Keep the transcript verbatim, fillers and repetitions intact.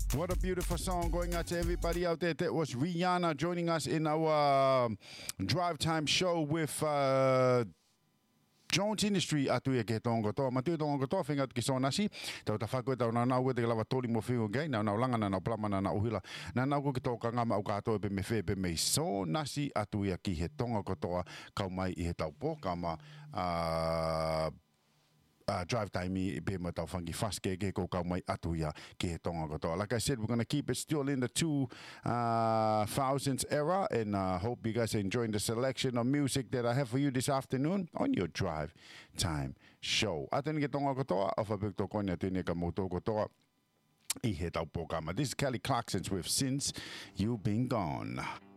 What a beautiful song going out to everybody out there. That was Rihanna joining us in our um, drive time show with uh, Jones Industry atu e ke tongo to ma tu tongo to finga ki so nasi tau ta fa ko tau na na ko te lava toli mo fingo gai na na langa na na plama na na uhila na na ko ki to ka ngama o ka to be me fe be me so nasi atu ia ki he tongo ko to ka mai I he tau po ka ma a Uh, drive time me be ma tau fangi faske ke ko ka mai atu ia ki he tonga ko toa. Like I said, we're going to keep it still in the two uh, thousands era and uh, hope you guys are enjoying the selection of music that I have for you this afternoon on your drive time show. Atene ke tonga ko toa, o whapik to konia tine ka moto ko toa I he tau po kama. This is Kelly Clarkson's with Since You've Been Gone.